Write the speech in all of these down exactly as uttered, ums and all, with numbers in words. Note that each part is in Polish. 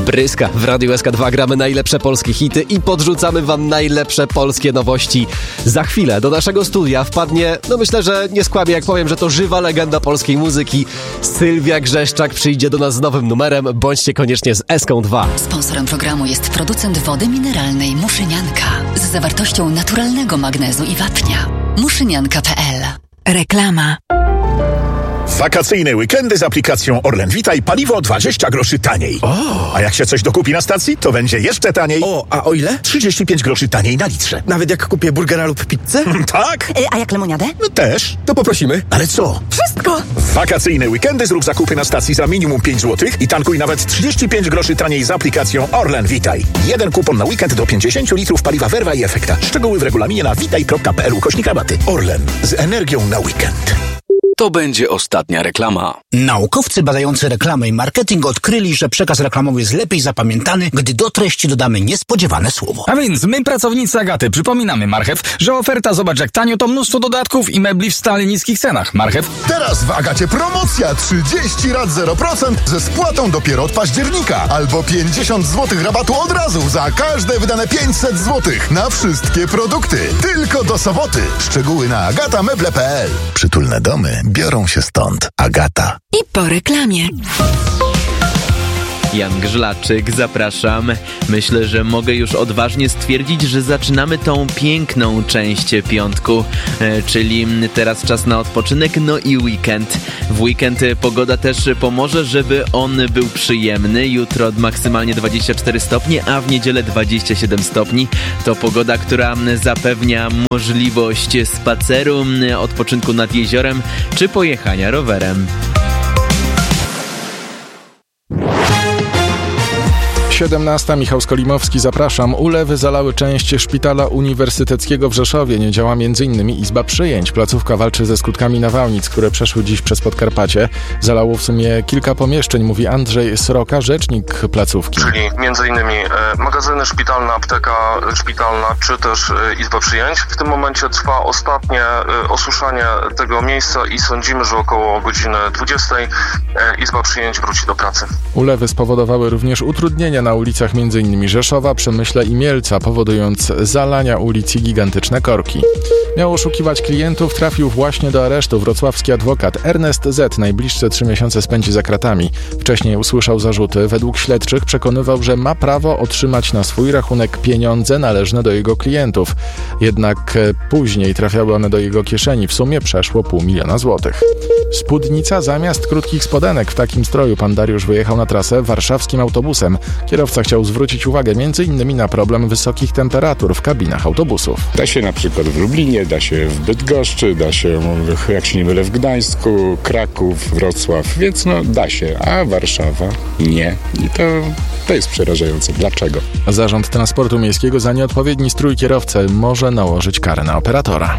Bryska. W Radiu S K dwa gramy najlepsze polskie hity i podrzucamy wam najlepsze polskie nowości. Za chwilę do naszego studia wpadnie, no myślę, że nie skłamię jak powiem, że to żywa legenda polskiej muzyki. Sylwia Grzeszczak przyjdzie do nas z nowym numerem. Bądźcie koniecznie z S K dwa. Sponsorem programu jest producent wody mineralnej Muszynianka z zawartością naturalnego magnezu i wapnia. muszynianka kropka p l. Reklama. Wakacyjne weekendy z aplikacją Orlen Witaj, paliwo dwadzieścia groszy taniej. O. A jak się coś dokupi na stacji, to będzie jeszcze taniej. O, a o ile? trzydzieści pięć groszy taniej na litrze. Nawet jak kupię burgera lub pizzę? Tak? Y, a jak lemoniadę? No też. To poprosimy. Ale co? Wszystko! W wakacyjne weekendy zrób zakupy na stacji za minimum pięć złotych i tankuj nawet trzydzieści pięć groszy taniej z aplikacją Orlen Witaj. Jeden kupon na weekend do pięćdziesiąt litrów paliwa Verva i Efekta. Szczegóły w regulaminie na witaj kropka p l ukośnik rabaty. Orlen. Z energią na weekend. To będzie ostatnia reklama. Naukowcy badający reklamę i marketing odkryli, że przekaz reklamowy jest lepiej zapamiętany, gdy do treści dodamy niespodziewane słowo. A więc my, pracownicy Agaty, przypominamy Marchew, że oferta zobacz jak tanio to mnóstwo dodatków i mebli w stale niskich cenach. Marchew. Teraz w Agacie promocja trzydzieści rat zero procent ze spłatą dopiero od października. Albo pięćdziesiąt złotych rabatu od razu za każde wydane pięćset złotych na wszystkie produkty. Tylko do soboty. Szczegóły na agata meble kropka p l. Przytulne domy biorą się stąd. Agata. I po reklamie. Jan Grzlaczyk, zapraszam. Myślę, że mogę już odważnie stwierdzić, że zaczynamy tą piękną część piątku, e, czyli teraz czas na odpoczynek, no i weekend. W weekend pogoda też pomoże, żeby on był przyjemny. Jutro maksymalnie dwadzieścia cztery stopnie, a w niedzielę dwadzieścia siedem stopni. To pogoda, która zapewnia możliwość spaceru, odpoczynku nad jeziorem czy pojechania rowerem. siedemnasta. Michał Skolimowski, zapraszam. Ulewy zalały część szpitala uniwersyteckiego w Rzeszowie. Nie działa między innymi izba przyjęć. Placówka walczy ze skutkami nawałnic, które przeszły dziś przez Podkarpacie. Zalało w sumie kilka pomieszczeń, mówi Andrzej Sroka, rzecznik placówki. Czyli między innymi e, magazyny szpitalne, apteka szpitalna, czy też e, izba przyjęć. W tym momencie trwa ostatnie e, osuszanie tego miejsca i sądzimy, że około godziny dwudziestej e, izba przyjęć wróci do pracy. Ulewy spowodowały również utrudnienia na ulicach m.in. Rzeszowa, Przemyśla i Mielca, powodując zalania ulic i gigantyczne korki. Miał oszukiwać klientów, trafił właśnie do aresztu. Wrocławski adwokat Ernest Z. najbliższe trzy miesiące spędzi za kratami. Wcześniej usłyszał zarzuty. Według śledczych przekonywał, że ma prawo otrzymać na swój rachunek pieniądze należne do jego klientów. Jednak później trafiały one do jego kieszeni. W sumie przeszło pół miliona złotych. Spódnica zamiast krótkich spodenek. W takim stroju pan Dariusz wyjechał na trasę warszawskim autobusem. Kierowca chciał zwrócić uwagę m.in. na problem wysokich temperatur w kabinach autobusów. Da się na przykład w Lublinie, da się w Bydgoszczy, da się, jak się nie mylę, w Gdańsku, Kraków, Wrocław, więc no da się, a Warszawa nie. I to, to jest przerażające. Dlaczego? Zarząd Transportu Miejskiego za nieodpowiedni strój kierowcy może nałożyć karę na operatora.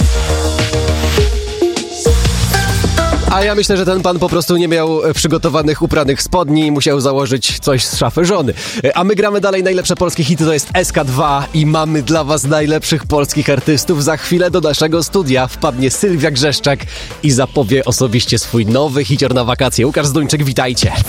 A ja myślę, że ten pan po prostu nie miał przygotowanych upranych spodni i musiał założyć coś z szafy żony. A my gramy dalej najlepsze polskie hity, to jest S K dwa i mamy dla was najlepszych polskich artystów. Za chwilę do naszego studia wpadnie Sylwia Grzeszczak i zapowie osobiście swój nowy hicior na wakacje. Łukasz Zduńczyk, witajcie.